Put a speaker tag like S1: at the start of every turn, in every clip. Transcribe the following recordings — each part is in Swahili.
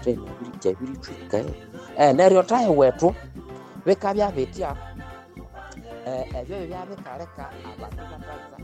S1: tena biri twika neryo tahe wetu bekabya betya ebyo byabikaleka abantu bakaza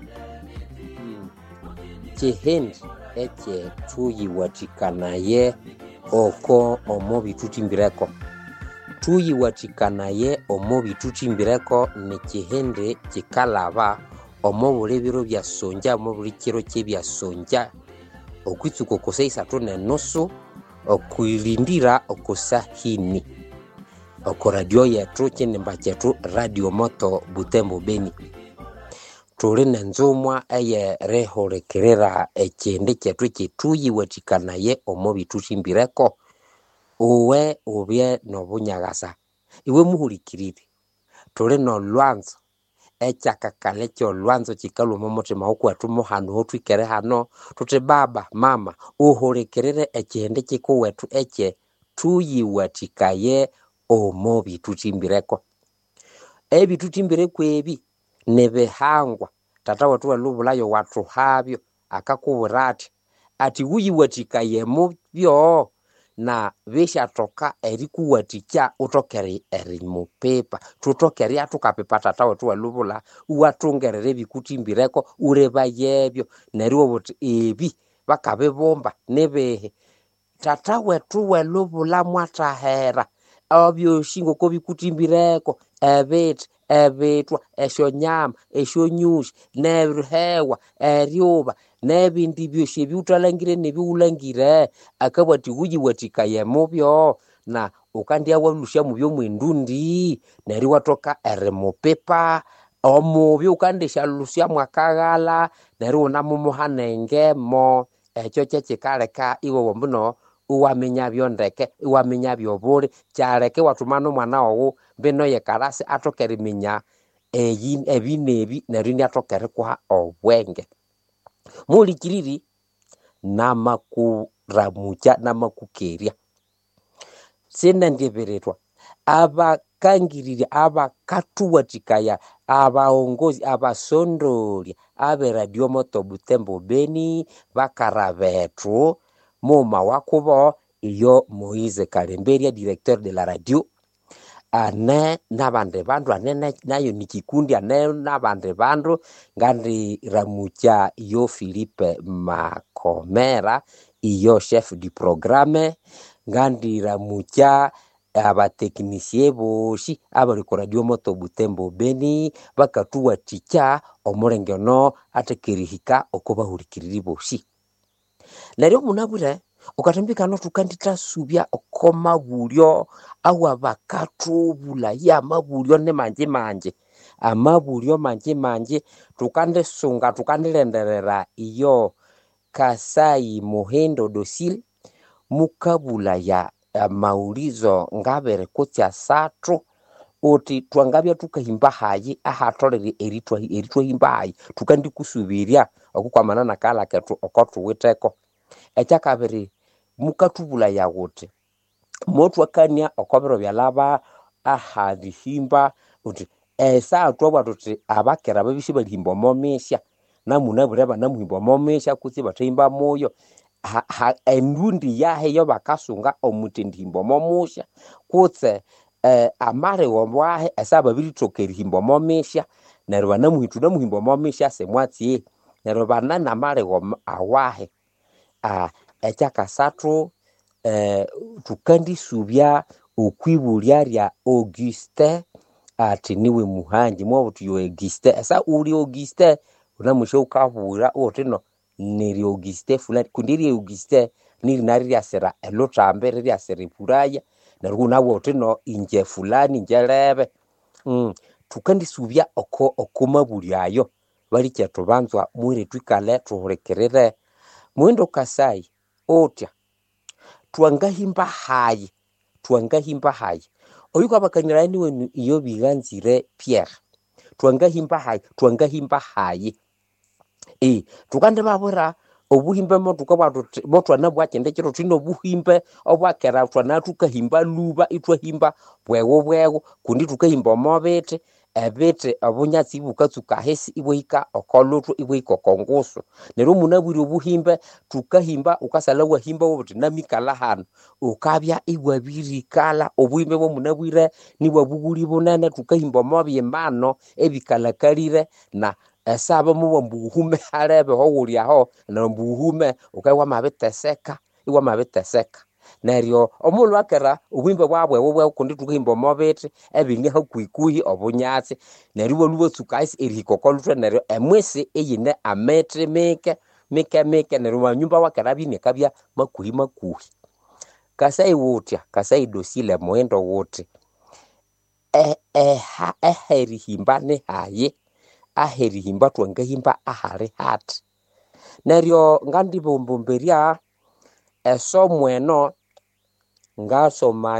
S1: chihindi eche tuyiwathikanaye oko omo bitutimbireko tuyiwathikanaye omo bitutimbireko ni chihindi chikalaba omo buli biro byasonja omo buli kiro kyebyasonja okwitsuka okosa 3:30 okwilindira okosa hini oko radio yetu kinimba chetu Radio Moto Butembo Beni tuli nenzumwa eye rehorekerera ekindi chetu kituyiwathikanaye omo bitutimbireko uwe ubye nobunyagasa iwe muhulikirire tuli no lwanzo ekyakakale kyo lwanzo kikaluma mutima okwatu muhano hotwikere hano tuti baba mama uhulikirire ekindi kikuwetu eche tuyiwathikaye omo bitutimbireko ebitutimbireko ebi nebehangwa tata watu walubulayo watu habyo akakubirati ati wuyiwathikaye mu byo na bishatoka erikuwathikya utokere erimu pepa tutokere atukapepa tata watu walubula uwatungerere bikutimbireko ureba yebyo neryo buti ebi bakabebomba nebehe tata wetu walubula mwatahera abyo shingo ko bikutimbireko ebetwa eshonyama eshonyushi nehewa eryoba nebindi byoshe byutalangire nebyulangire akabati wuyiwathikaye mubyo na ukandia walusha mubyo mwendundi neri watoka erimupepa omubyo ukandisha lusya mwakagala neri unamumuhanengemo ekyo kyekikaleka iwe wombuno uwamenya byondeke uwamenya byobuli kyaleke watumano mwana wawo beno yekarasi atokere minya ebinebi nerini atokere kwa obwenge mulikiriri namakuramucha namakukeria sena ndiberetwa abakangiriri abakatuwathikaya abaongozi abasondolya abe Radio Moto Butembo Beni bakarabetu moma wakubo iyo Moise Kalemberia directeur de la radio ane nabande bandu ane nayo nikikundi ane nabande bandu ngandi ramucha iyo Philippe Makomera iyo chef du programme ngandi ramucha abateknisie boshi abali ku Radio Moto Butembo Beni bakatuwathikya omulengeno atekerihika okubahurikiriri boshi neryo munabure ukatambika no tukandita subya okoma bulyo awa bakatu bulaya mabulyo ne manje amabulyo manje tukande sunga tukandilenderera iyo Kasai Muhindo Dosil mukabulaya maulizo ngabere kutya satru oti twangabya tukahimba hayi ahatolere eritwa himba hayi tukandikusubirya okukwamana nakala ketu okotu witeko ekyakabiri mukatubula yawote motwakania okobero byalaba ahadihimba uti esa twabwa tuti abakera babishi balihimba momesha namunabure banamuhimba momesha kuti bathimba moyo endundi yahe yo bakasunga omutindimba momusha kutse amare womwahe esa babiri tokerihimba momesha neryo banamuhitu namuhimba momesha semwatsi neryo banana mare wom awahe ekyakasathu tukandisubya okwibulya lya Auguste ati niwe muhanji mwabuti yo Auguste esa uli Auguste unamusha ukabura otino niri Auguste fulani kundiri Auguste niri nari lyasera elotambe lyasera puraya neryo nawe otino inje fulani njelebe tukandisubya okomabulyayo bali kyatubanzwa mwire twikale tuhurekerere Mwendo Kasai otya twangahimba hayi oyuko abakanirani wenu iyo biganzire Pierre twangahimba hayi tukande babura obuhimbe motu anabwakende kiro twino buhimbe obwakera twana tukahimba luba itwahimba bwewo kundi tukahimba omobete ebete obunyatsi bukatsuka hesi ibwika okoluthu ibwika okongusu neryo munabwire obuhimbe tukahimba ukasala wahimba wobuti namikala hano ukabya iwabirikala obuhimbe bwo munabwire nibwa buguli bunene tukahimba mobyemano ebikalakalire na esaba mubo mbuhume halebe howulyaho na mbuhume ukaiwa mabiteseka iwa mabiteseka neryo omulu akera obuhimbe bwabwe bwo kundi tukahimba mobete ebinya hakwikuhi obunyatsi neryo lubotsuka isi erihikokolutwe neryo emwisi eyine ametre mike neryo manyumba wakera bine kabya makuhi kasai wutya kasai dosile mwendo wote eherihimba ni haye aherihimba twangahimba ahari hati neryo ngandibomberia esomweno ngasoma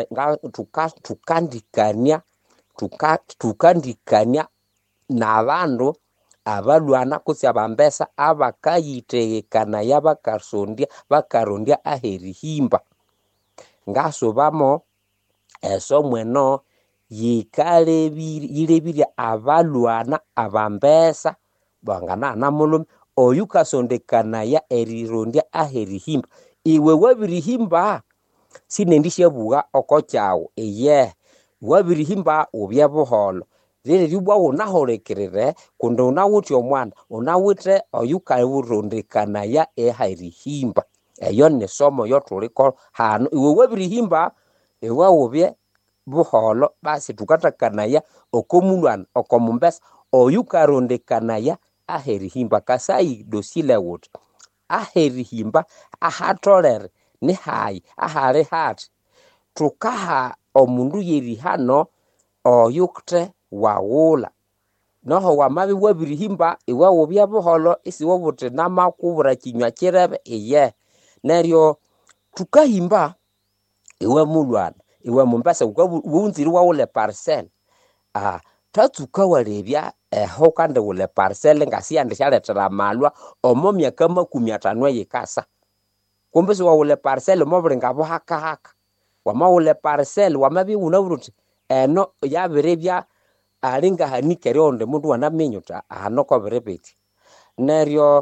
S1: tukandikania nabandu abalwana kutsi abambesa abakayitegekana bakarondia aherihimba ngasobamo esomweno yilebiria abalwana abambesa bangana mulume oyukasondekanaya erirondia aherihimba iwe wabirihimba sinendisha buga okokyawo wabirihimba ubye buholo lile libwa unaholekerere kundi unawuthi omwana unawithe oyukawurondekanaya eherihimba eyo nisomo yotuliko hano iwe wabirihimba iwe ubye buholo basi tukatakanaya okomulwana okomumbesa oyukarondekanaya aherihimba kasai dosile wote aherihimba ahatolere ni hayi ahari hati tukaha omundu yeri hano oyukte wawula noho wamabi wabirihimba iwe ubya buholo isi wobuti namakubura kinywa kirebe neryo tukahimba iwe mulwana iwe mumbasa wunziri wawule parcel tatsuka walebya ho kandi wule parcel ngasiyandishaletera malwa omo myaka 50 yikasa kumbisi wawule parcel mobulinga buhaka wamawule parcel wamabi unaburuti eno yabirebya alinga hanikere onde mundu wanaminyuta hanoko birebeti neryo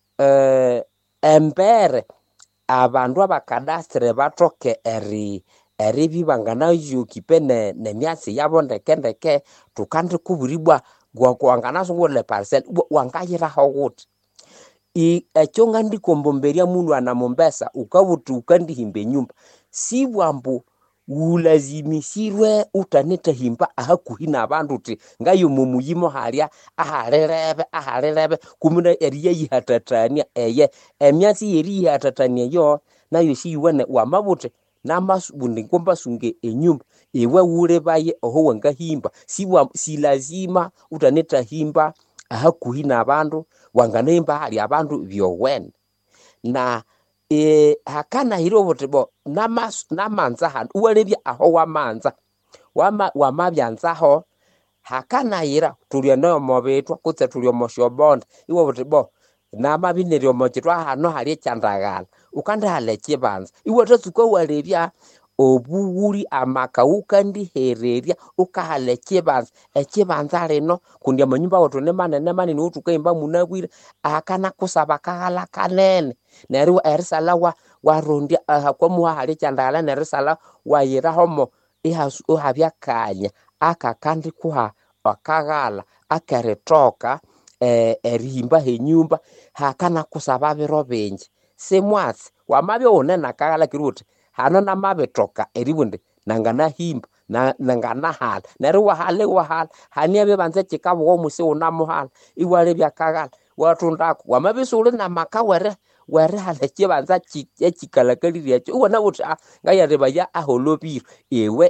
S1: embere abandu abakadastre batoke eribibangana yukipe nemyatsi yabo ndeke tukandi kuburibwa gwanganaso ngole parcel wangayiraho guti ekyo ngandikombomberia mulwana Mombasa ukabuti ukandihimbe nyumba sibwambu ulazimisirwe utaneta himba ahakuhi nabandu uti ngayo mumuyimo halya ahalelebe kumuna eriye yihatatania emyatsi yeri yihatatania yo nayo siyiwene wamabuti namabundi ngombasunge enyumba iwe ulebaye oho wangahimba silazima utaneta himba ahakuhi nabandu wanganehimba hali abantu byowene na hakana hiro botebo namanza hano uwalebya aho wamanza wamabyanzaho hakana hira tulyo no mobetwa kutse tulyo moshobonda iwo botebo namabineryo mochitwa hano hali chandagala ukanda hale chibanza iwo tatsuka walebya obuwuri amaka ukandihererya ukahale chibanza leno kundi amanyumba watu nemane utukaimba munagwira akana kusaba kahala kanene neryo erisala warondia kwa muhali chandala nerisala wayira homo ihasu uhabya kanya akakandi kuha akagala akeretoka erihimba henyumba hakana kusaba biro benje semwatsi wamabyo onena kagala kiruti hano namabetoka eriwunde nangana himba nangana hala neryo wahala haniabe banze chikabo musi unamuhala iwale byakagala watundako wamabisule namaka were hala chibanza chikalakaliri yacho ubona uthi ngayareba ya aholobiro ewe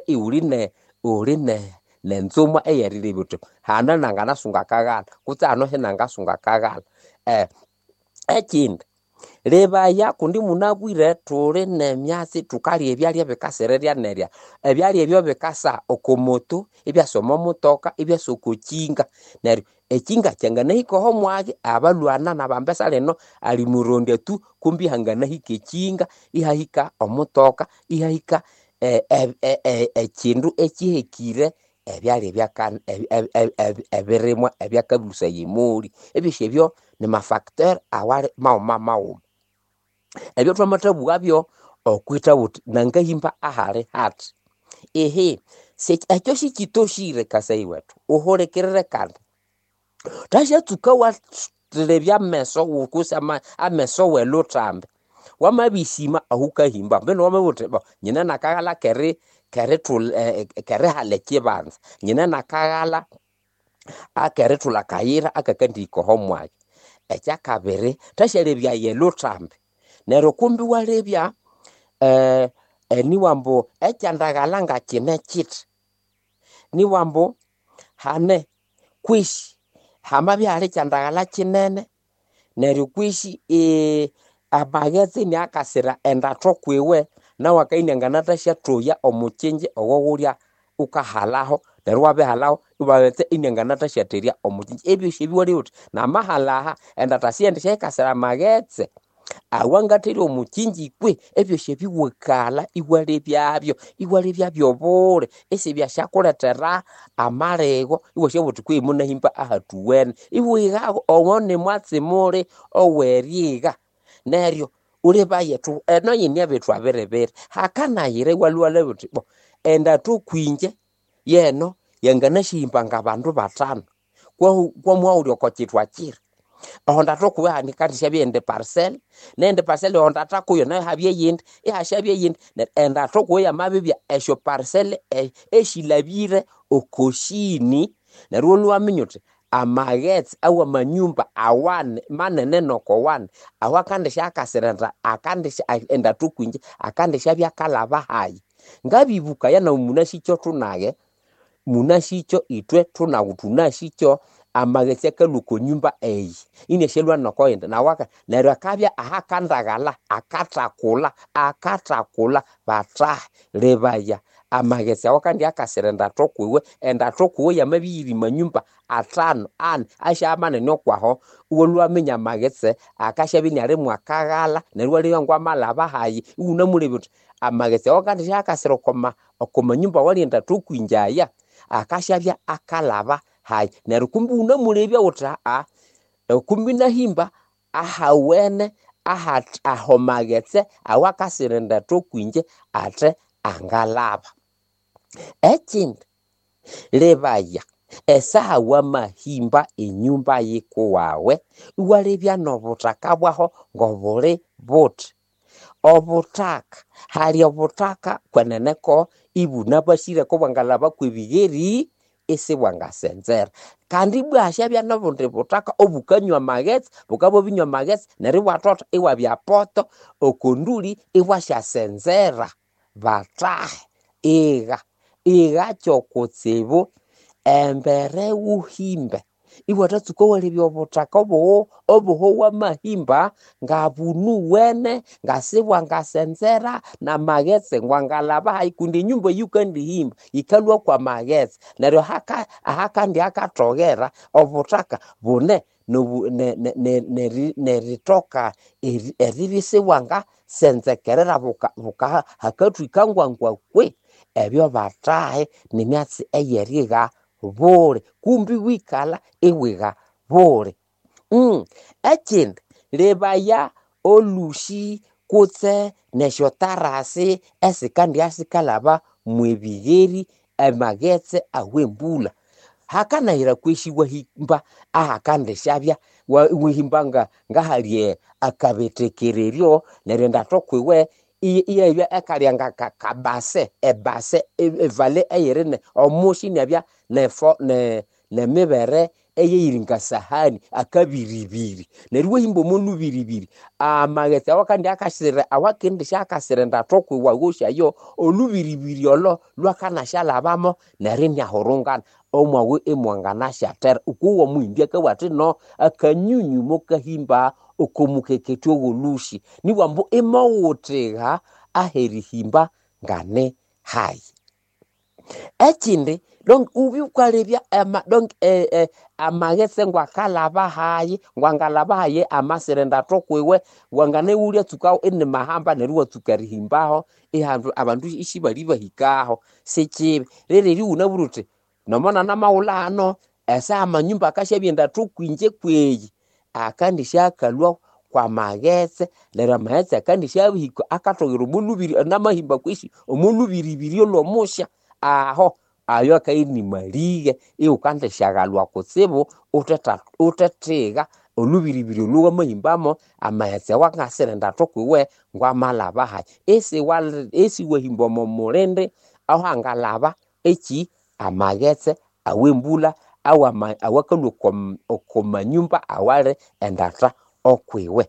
S1: uline nenzuma eyarire buto hana nangana sunga kagala kutse ano he nangasunga kagala ekindi leba ya kundi munagwire tuli nemyatsi tukali ebyali bikasererya nerya ebyali ebyo bikasa okomoto ebyasoma mutoka ebyasokokinga neryo ekinga kyangana hikoho mwage abalwana nabambesa leno ali muronde tu kumbi hangana hikekinga ihahika omutoka ihahika ekindu ekihekire ebyali byaka ebirimwa ebyakabusa yimuli ebyo ni mafacteur awali mauma ebyo twamatabwa byo okwita buti nangahimba ahali hati ekyo sikitoshire kasai wetu uhorekerere kandi tashatsuka wa lebya meso ukusama ameso welotambe wamabisima ahukahimba beno wamabuti nyina nakagala kere haleke banza nyina nakagala akeretula kayira akakandiko homwaki ekyakabere tashalebya yelotambe nero kumbi walebya niwambo ekyandagala nga kine kiti niwambo hane kwishi hamabyali kyandagala kinene neryo kwishi amagezi ni akasira endatokwewe na wakainangana tashatroya omukinje owowulya ukahalaho neryo wabehalaho ubawete inangana tashateria omukinje ebyo shebiwali uti na mahalaha endatasiende shekasira amagezi awangateri omukinji kwe ebyo shebiwekala iwale byabyo bole ese byashakuletera amarego iwashabuti kwe munahimba ahatuwene iwiga owone mwatsimule oweriga neryo ule bayetu eno yinya betu aberebere hakanayire walwala buti endatukwinje yeno yanganashimba ngabantu batano kwa mwaulyo kokitwa kira onda tokuwa ni kati shabyende parcel nende parcel onda takuyo na habye yindi ihashabye yindi enda tokuya mabibya esho parcel eshilabire okoshini na ruonu aminyote amagets awa manyumba awane manene noko wane awakande shakaserenta akande enda tukwinje akande shabya kalaba hayi ngabibuka yana munashicho tunage munashicho itwe tunashicho amagetse kaluko nyumba ine shelwa nokoenda na waka neryo akabya ahakandagala akatakula batra lebaya amagetse wakandi akaserenda tokwewe enda tokwe yamabiri manyumba atano asha amane nokwaho uwolwamenya magetse akashabini ari mwakagala neryo wali ngwa malaba hayi unamulebut amagetse wakandi shakasero okoma nyumba wali enda tokwinjaya akashabya akalaba hayi neryo kumbi unamulebya uta kumbi nahimba ahawene ahomagetse awakasirenda tokwinje ate angalaba ekindi lebaya esaha wamahimba enyumba yiko wawe walebya nobutaka bwaho ngobuli buti obutaka hali obutaka kweneneko ibuna bashire ko bangalaba kwebigeri ese wangasenzera kandi bwashabya nobundi butaka obukanywa magets bukabo binywa magets neryo watota ewa byapoto okonduli ewashasenzera batahe iga chokotsebo embere uhimbe iwatatsuko walebya obutaka obuho wamahimba ngabunu wene ngasibwa ngasenzera na magetse ngwangalaba haikundi nyumba yukandi himba ikalwa kwa magetse neryo ahakandi akatogera obutaka bune neritoka eribisibwa nga senzekerera buka hakatwikangwangwa kwe ebyo batahe nimyatsi eyeriga bole kumbi wikala ewiga bole ekindi lebaya olushi kutse neshotarasi esikandi asikalaba mwebigeri emagetse awembula hakanahira kweshiwa himba ahakande shabya wihimbanga ngahalie akabetekereryo nerenda tokwewe iya ekalyanga kabase ebase evale eyerene omushi nabya nefo nemibere eyiringa sahani akabiribiri nerwo himbo monu biribiri amagetse wakandi akasire awakende shakasire ndatokwe wagosha yo olubiribiri olo lwakana shalabamo nerinya horungana omwawe emwangana shater ukuwa muimbya kawati no akanyunyu mokahimba okomukeketyo golushi ni wambo emawotega aherihimba ngane hai ekindi donc ubiukalebya amagetse ngwakalaba hayi ngwangalaba hayi amaserenda tokwewe wangane ulya tukao ene mahamba nerwa tukarihimbaho ehandu abantu ishibali bahikaho sekibe rereri unaburuti nomona na maulano esa amanyumba akashabyenda tukwinje kweyi akandi shakalwa kwa magetse lera maetse akandi shabihiko akatogera omulubiri namahimba kwishi omulubiri birio lomusha aho ayo akaini malige iukande shagalwa kutsibu utetiga olubiribiri luwa mahimbamo amaetse wakasere ndatokwiwe ngwa malaba hai esi wahimba momulende aho angalaba eki amagetse awembula awakalwa okomanyumba awale endata okwiwe.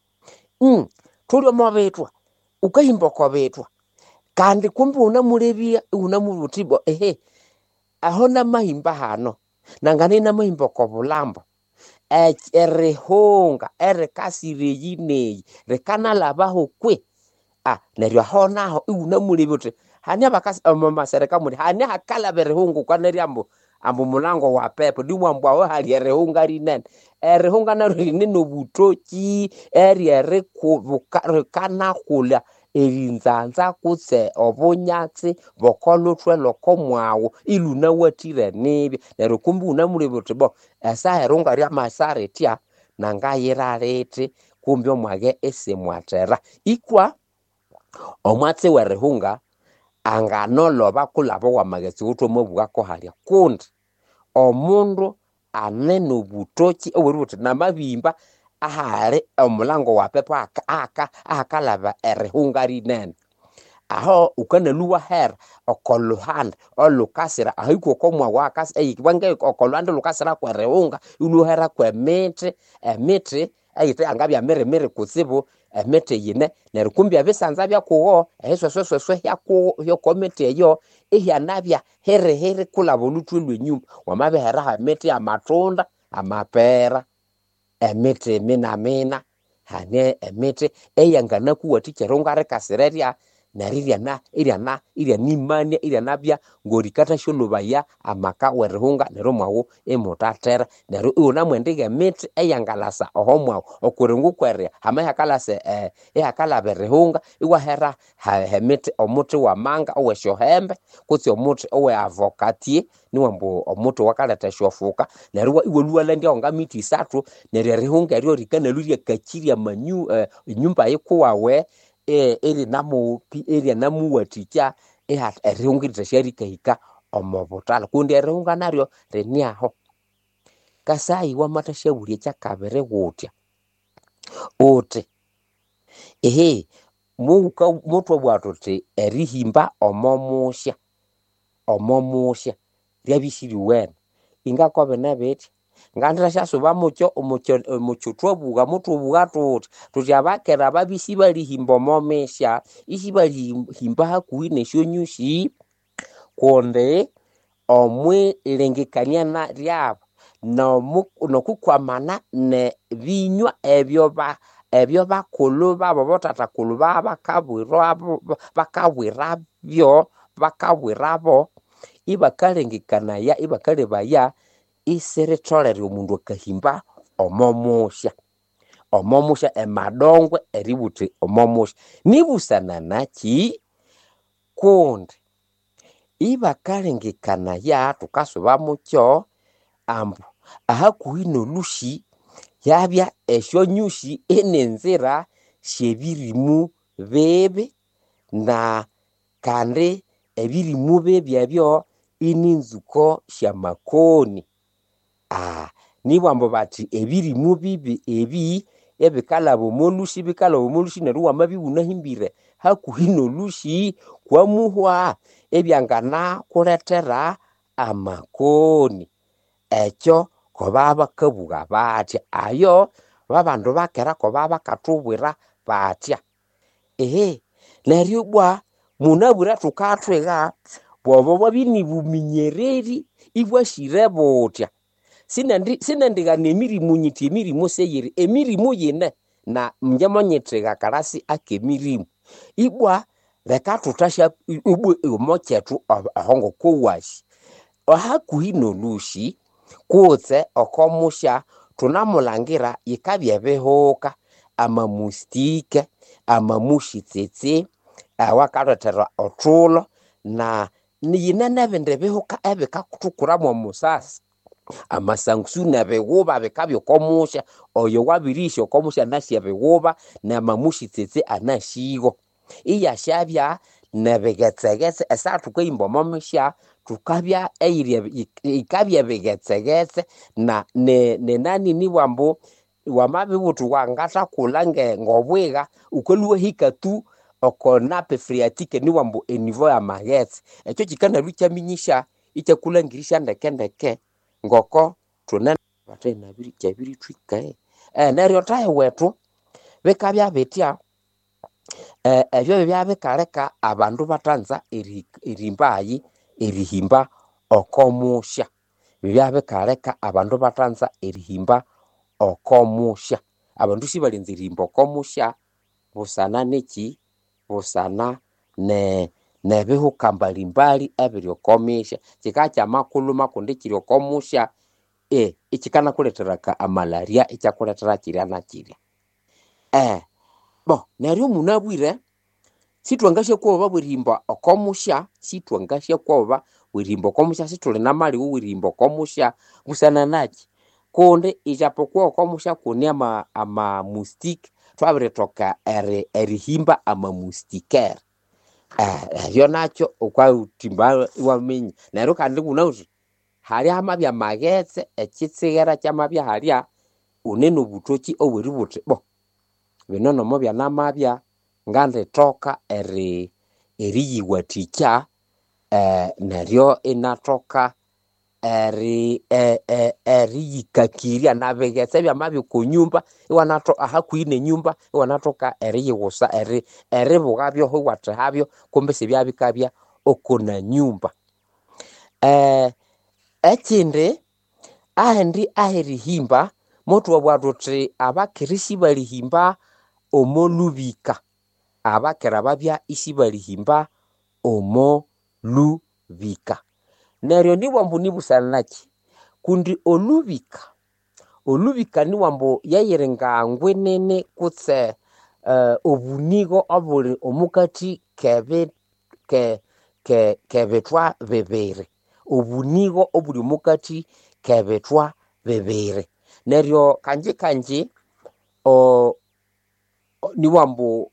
S1: Tulio mobetwa ukahimba kobetwa kandi kumbe unamulebia unamulutibo aho na mahimba hano nangane na mahimba kobulambo erehonga erekasire yineyi rekana labaho kwe neryo aho naho unamulebia hanya bakasi amasereka muri hanya hakala berehongo kwaneri ambo mulango wa pepo dimwambwa ho hali erehonga rinene erehonga na rinene obutoki eri kana kula erinzanza kutse obunyatsi bokolotwe lokomwawo iluna watire nibi neryo kumbi unamulebya tibo esa erunga rya masaretia nangayirarete kumbi omwage esemwatera ikwa omwatsi werehunga anganoloba kulabo wamagetsi utwo mobwako halya kundi omundu aneno butoki oburuti namabimba ahare omulango wa pepo akalaba erehunga rinene aho ukanaluwa her okoluhand olukasira ahiko komwa wakas eyibange okolwande lukasira kwa rehunga uluhera kwa emiti ayite angabya mere kutsibu emete yine nerikumbya bisanza byakuwo esosososwe yakomete eyo ehyanabya here kula bolutwe lwenyumba wamabehera ha mete amatunda amapera emete mina hane emete eyangana kuwatikera ungarekasireria iriana nimania irianabya ngorikata sholobaya amaka werehunga nero mwawo emotatera nero una mwendige emete eyangalasa ohomwawo okurengu kweria hama yakalase yakala berehunga iwahera hemete omuti wa manga oweshohembe kutsi omuti owe avokatie niwambo omuti wakaleta shofuka nero iwoluwa landi onga miti 3 nero rehunga ryo rikana luria kachiria nyumba yikuwawe eri namu waticha erehungirita sharikahika omobutala kundi erehunga naryo reniaho kasai wamatashauri chakabere gutya ote mutwa bwatote erihimba omomusha ryabishiri wena ingakobe nabeti ngandira shasuba mucho twabuga mutubuga tuti abakera babisi bali himba momesha isi bali himba hakuine shonyushi konde omwe lengekanya na ryabo nokukwamana ne binywa ebyo bakulu babo botata kulu bakabwirabo ibakalengekana ibakalebaya isere tolere omundu akahimba omomusha emadongwe eributi omomusha nibusana naki kundi ibakalengekana tukasuba mucho ambu ahakuhino lushi yabya eshonyushi enenzira shebirimu bebe na kandi ebirimu bebe abyo ininzuko shamakoni nibwambo bati ebirimu bibi ebikalabo molushi neruwa mabiuna himbire hakuhino lushi kwa muhwa ebyangana kuletera amakoni ekyo kobaba kabuga batya ayo babandu bakera kobaba katubwira batya neryo bwa munabura tukatwega bwobo babini buminyereri ibwashire botya sinendigana emirimu seyiri emirimu yine na mnyamonyetega kalasi akemirimu ibwa leka tutasha mochetu ahongo kowashi hakuhino lushi kutse okomusha tunamulangira ikabye behoka amamustike amamushitsetse wakaletera otulo na ni yinene binde bihuka ebika kutukura mu musasi amasangusu nebiguba bikabyo komusha oyo wabirisho komusha nasi biguba na mamushi tsetse anashigo iya shabya nebegetsegetse esa tukayimbo mamusha tukabya eyirie ikabya begetsegetse na ne nani ni wambo wamabibutu wangata kulange ngobwiga ukoluwe hikatu okonape friatike ni wambo enivo ya magetse ekyo kikana lucha minyisha itakulangirisha ndeke ngoko tunene batena biri cyabiri twikae neryo taye wetu bekabya betia ebyo byabekareka abandu batanza erimbayi erihimba okomusha byabekareka abandu batanza erihimba okomusha abandu sibalenze rimbo okomusha busana neki busana nebihuka mbalimbali ebiri okomisha kikacha makulu makundi kiri okomusha ikikana kuleteraka amalaria ikyakuletera kirya na kirya neryo munabwire sitwangashe kwa bwirimba okomusha sitwangashe kwa bwirimba okomusha situle na mali wirimba okomusha busana naki konde ijapokuwa okomusha kuni ama mustik twabiretoka erihimba ama mustiker yo nacho ukwa utimba wamenye neryo kandi kunauti hali amabya magetse ekitsigera kyamabya halya uneno butoki obweributi binono mobya namabya ngande toka eriyiwatikya neryo inatoka eriyikakirya nabegetse byamabya kunyumba iwanato ahakuine nyumba iwanatoka eriyiwusa eribugabyo hwate habyo kumbe sibyabikabya okona nyumba ekindi ahandi ahirihimba motu wabwaduti abakirisi balihimba omolubika abakera babya isi balihimba omolubika neryo ni wambu nibusanaki kundi olubika ni wambu yayirenga ngwenene kutse obunigo obuli omukati kebetwa bebere obunigo obuli omukati kebetwa bebere neryo kanji ni wambu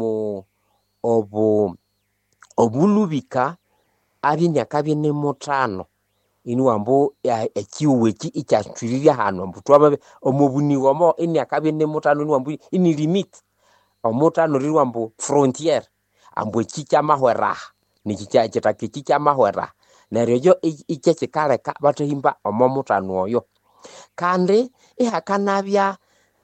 S1: obulubika abinyaka bine mutano ini wambu ekiweki ikyatwirirya hano mbutwa omubunigo omo inyaka bine mutano ni wambu ini limit omutano ri wambu frontier ambu ekikya mahwera nikikya kitakikya mahwera neryo yo ikyekikaleka batahimba omo mutano oyo kandi ihakanabya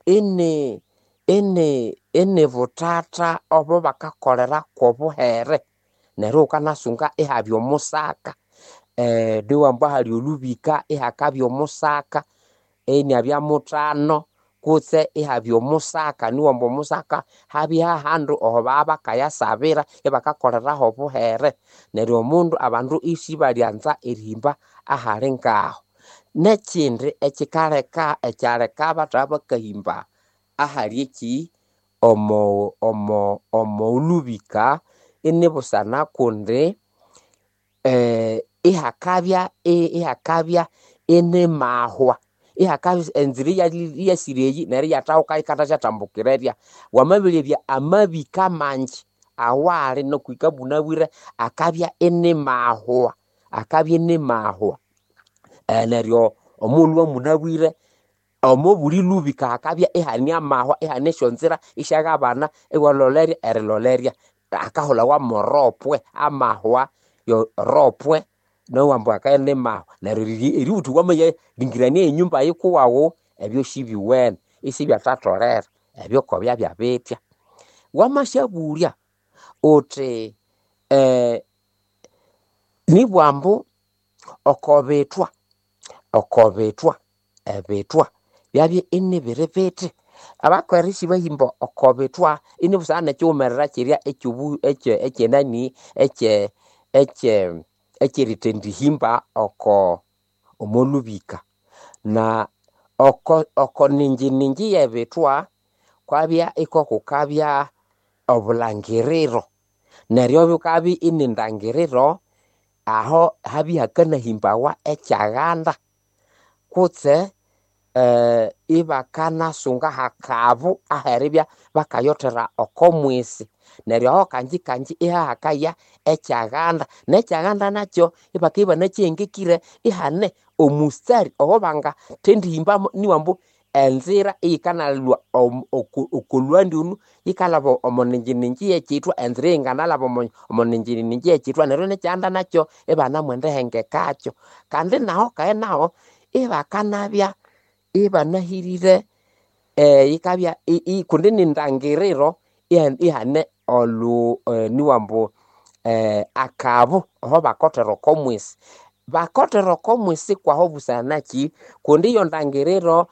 S1: ene butata obo bakakolera kobuhere neryo ukanasunga ihabya omusaka diwambu hali olubika ihakabya omusaka enyabya mutano kutse ihabya omusaka niwambu omusaka habya handu oho babakayasabira ibakakoleraho obuhere neryo omundu abandu isi balyanza erihimba ahali ngaho nekindi ekyaleka batabakahimba ahali eki olubika inibusana kundi ihakabya ene mahwa ihakabya enziri yasireyi neryo yatauka ikatashatambukirerya wamabilibya amabika manji awali nokwikabunabwire akabya ene mahwa neryo omundu wamunabwire omobuli lubika akabya ihani amahwa ihani shonzira ishagabana erilollerya akahola wa moropwe amahwa yo ropwe no wambu akayene mahwa neryo eributu wamaya lingirania enyumba yikuwawo ebyo shibiwene isibyatatolera ebyo kobya byabetya wamashabulya uti nibwambu okobetwa ebetwa byabye inibirepete abakwerisi bahimba okobetwa inibusana kyumerera kirya ekyenani ekyeritendihimba omolubika na oko ningi yebetwa kwabya ikokukabya obulangiriro neryo bikabi inindangiriro aho habi hakana himbawa ekyaganda kutse ibakana sunga hakavu aheribya bakayotera okomwisi neryo aho kanji ihahakaya ekyaganda nekyaganda nakyo ibakiba nakyengekire ihane omustari oho banga tendihimba niwambu enzira ikanalwa okulwandi unu ikalabo omoninji yekitwa enzira inganalabo omoninji yekitwa neryo nekyanda nakyo ibana mwende hengekakyo kandi naho kae naho ibakanabya ibanahirire ikabya kundi nindangiriro ihane olu niwambu akabu aho bakotera komwisi kwaho busanaki kundi yondangiriro